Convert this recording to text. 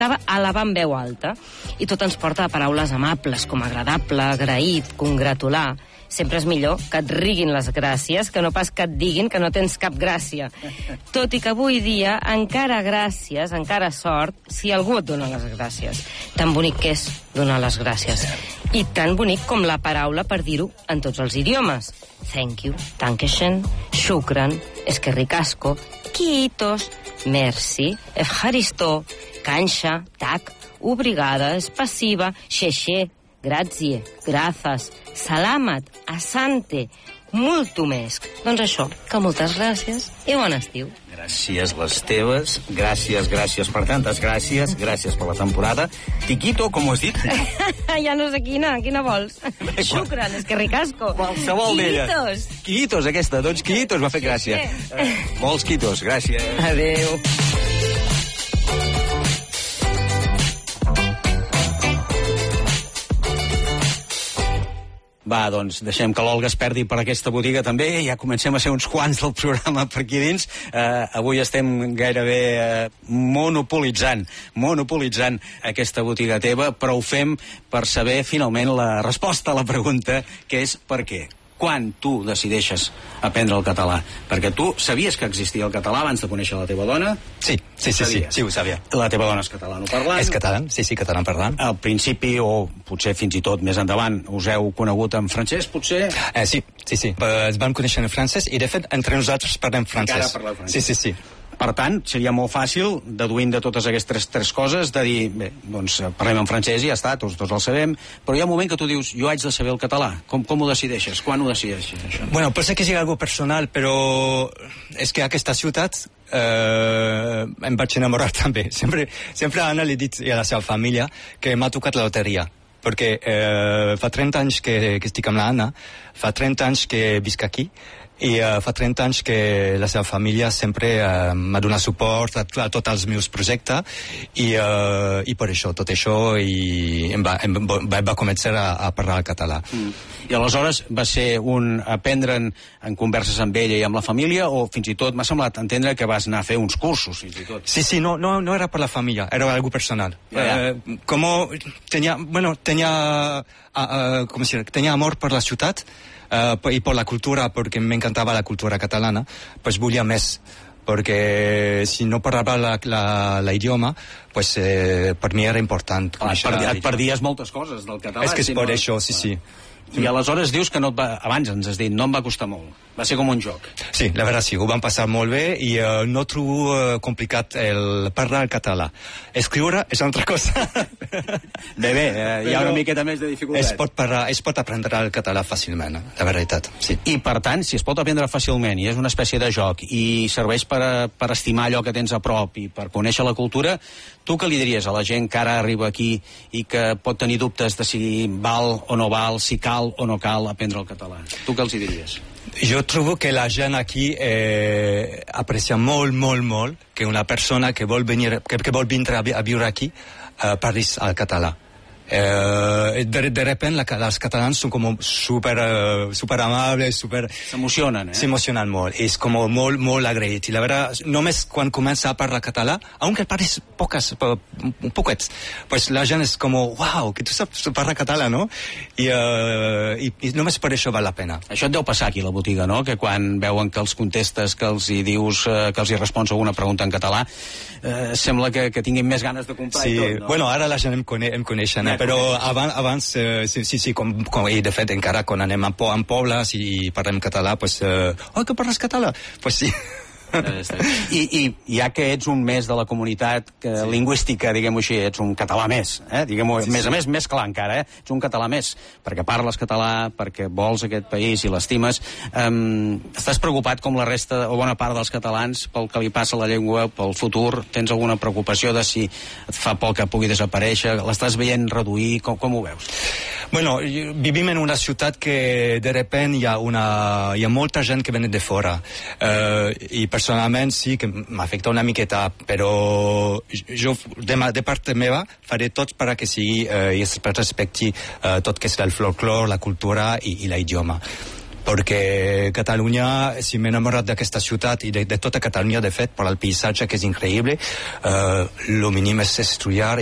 elevar en veu alta. I tot ens porta a paraules amables, com agradable, agraït, congratular. Sempre és millor que et riguin les gràcies que no pas que et diguin que no tens cap gràcia. Tot i que avui dia encara gràcies, encara sort, si algú et dona les gràcies. Tan bonic que és donar les gràcies. I tan bonic com la paraula per dir-ho en tots els idiomes. Thank you, dankeschön, shukran, es que ricasco, kiitos, merci, efharisto, kancha, tak, obrigada, espasiva, xexé, grazie, grazas, salamat, asante, molto més. Doncs això, que moltes gràcies i bon estiu. Gràcies les teves, gràcies per tantes gràcies, gràcies per la temporada. Tiquito, com ho has dit? Ja no sé quina vols? Shukran, es que ricasco. Qualsevol d'elles. Quitos, aquesta, doncs quitos m'ha fet gràcia. Molts quitos, gràcies. Adéu. Va, doncs, deixem que l'Olga es perdi per aquesta botiga també, ja comencem a ser uns quants del programa per aquí dins. Avui estem gairebé monopolitzant aquesta botiga teva, però ho fem per saber finalment la resposta a la pregunta, que és per què? Quan tu decideixes aprendre el català? Perquè tu sabies que existia el català abans de conèixer la teva dona? Sí, ho sabia. La teva dona és catalanoparlant? És català, sí, catalanoparlant. Al principi, o potser fins i tot més endavant, us heu conegut en francès, potser? Sí. Es van conèixer en francès i, de fet, entre nosaltres parlem francès. Encara parleu francès? Sí. Per tant, seria molt fàcil, deduint de totes aquestes tres coses, de dir, bé, doncs parlem en francès i ja està, tots el sabem, però hi ha un moment que tu dius, jo haig de saber el català. Com ho decideixes? Quan ho decideixes, això? Bueno, potser que sigui algo personal, però és que aquesta ciutat em vaig enamorar també. Sempre a Anna li he dit i a la seva família que m'ha tocat la loteria, perquè fa 30 anys que estic amb l'Anna, fa 30 anys que visc aquí, i fa 30 anys que la seva família sempre m'ha donat suport a tots els meus projectes i per això, tot això em va començar a parlar el català. I aleshores va ser aprendre en converses amb ella i amb la família, o fins i tot m'ha semblat entendre que vas anar a fer uns cursos, fins i tot? Sí, no era per la família, era algo personal. Tenía amor per la ciutat y por la cultura, porque me encantaba la cultura catalana, pues volia més, perquè si no parlava l'idioma, pues per mi era important. Et perdies moltes coses del català. És que és per això, sí. I aleshores dius que abans ens has dit, no em va costar molt. Va ser com un joc. Sí, la veritat sí, ho vam passar molt bé i no trobo complicat parlar el català. Escriure és una altra cosa. Bé, hi ha una miqueta més de dificultat. Es pot aprendre el català fàcilment, la veritat, sí. I per tant, si es pot aprendre fàcilment i és una espècie de joc i serveix per estimar allò que tens a prop i per conèixer la cultura, tu què li diries a la gent que ara arriba aquí i que pot tenir dubtes de si val o no val, si cal o no cal aprendre el català? Tu què els hi diries? Jo trobo que la gent aquí aprecia molt que una persona que vol vindre a viure aquí parlis el català. De repente els catalans són com super amables, s'emocionen, s'emocionen molt, és com molt agraït, i la veritat, només quan comença a parlar català, aunque parles un poquet, pues la gent és com, uau, que tu saps parlar català, no? I només per això val la pena. Això et deu passar aquí a la botiga, no? Que quan veuen que els contestes, que els hi dius, que els hi respons alguna pregunta en català, sembla que tinguin més ganes de comprar i tot, no? Bueno, ara la gent em coneixen, però abans sí, com, i de fet encara quan anem a pobles i parlem català, pues, que parles català? Pues sí. I ja que ets un més de la comunitat lingüística, diguem-ho així, ets un català més, diguem-ho, a més clar encara, ets un català més, perquè parles català, perquè vols aquest país i l'estimes. Estàs preocupat com la resta o bona part dels catalans pel que li passa a la llengua, pel futur? Tens alguna preocupació de si et fa por que pugui desaparèixer? L'estàs veient reduir? Com ho veus? Bueno, vivim en una ciutat que de repente hi ha molta gent que viene de fora, i personalment sí que m'afecta una miqueta, però jo de part meva faré tot perquè sigui i es respecti tot que és el folklore, la cultura i l'idioma. perquè Catalunya, si m'he enamorat d'aquesta ciutat i de tota Catalunya, de fet, per al paisatge que és increïble, el mínim és estudiar